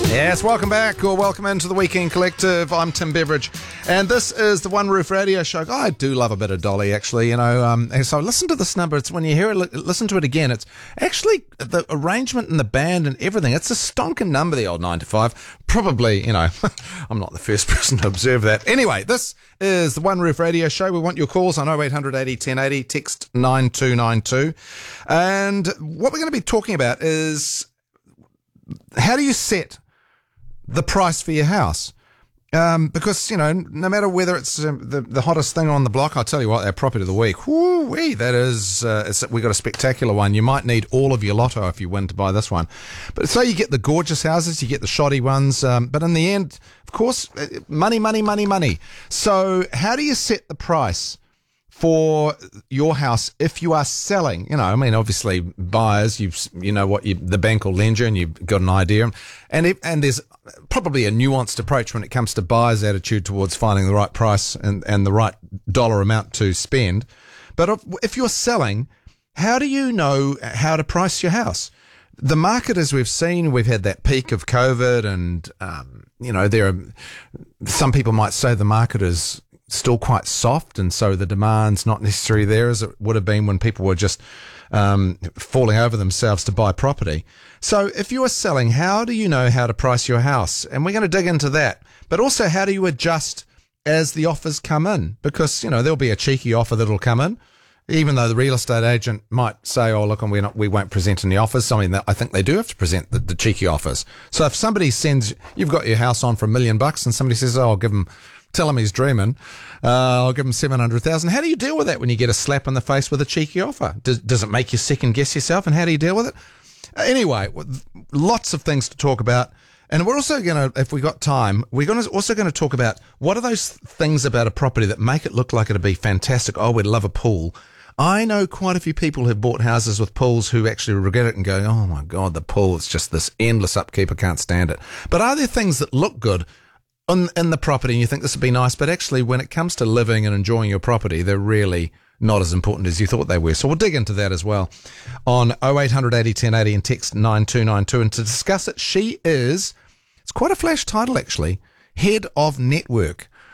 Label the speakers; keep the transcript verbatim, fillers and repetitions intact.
Speaker 1: Yes, welcome back or welcome into the Weekend Collective. I'm Tim Beveridge, and this is the One Roof Radio Show. I do love a bit of Dolly, actually. You know, um, and so listen to this number. It's when you hear it, listen to it again. It's actually the arrangement and the band and everything. It's a stonking number, the old nine to five. Probably, you know, I'm not the first person to observe that. Anyway, this is the One Roof Radio Show. We want your calls on oh eight hundred eighty ten eighty, text nine two nine two. And what we're going to be talking about is how do you set the price for your house? Um, because, you know, no matter whether it's um, the, the hottest thing on the block, I'll tell you what, our property of the week, whoo-wee, that is, uh, it's, we got a spectacular one. You might need all of your lotto if you win to buy this one. But so you get the gorgeous houses, you get the shoddy ones, um, but in the end, of course, money, money, money, money. So how do you set the price for your house if you are selling? You know, I mean, obviously buyers, you you know what you, the bank will lend you, and you've got an idea. And if, and there's probably a nuanced approach when it comes to buyers' attitude towards finding the right price and, and the right dollar amount to spend. But if, if you're selling, how do you know how to price your house? The market, as we've seen, we've had that peak of COVID, and um, you know, there are some people might say the market is still quite soft, and so the demand's not necessarily there as it would have been when people were just um, falling over themselves to buy property. So if you are selling, how do you know how to price your house? And we're going to dig into that. But also, how do you adjust as the offers come in? Because, you know, there'll be a cheeky offer that'll come in, even though the real estate agent might say, oh, look, we're not, we won't present any offers. I mean, I think they do have to present the, the cheeky offers. So if somebody sends, you've got your house on for a million bucks, and somebody says, oh, I'll give them, tell him he's dreaming, uh, I'll give him seven hundred thousand. How do you deal with that when you get a slap in the face with a cheeky offer? Does, does it make you second guess yourself, and how do you deal with it? Uh, anyway, lots of things to talk about. And we're also going to, if we got time, we're going to also going to talk about what are those things about a property that make it look like it'd be fantastic. Oh, we'd love a pool. I know quite a few people who've bought houses with pools who actually regret it and go, oh my God, the pool, it's just this endless upkeep. I can't stand it. But are there things that look good in, in the property and you think this would be nice, but actually when it comes to living and enjoying your property, they're really not as important as you thought they were? So we'll dig into that as well on oh eight hundred eighty ten eighty and text nine two nine two. And to discuss it, she is, it's quite a flash title actually, Head of Network.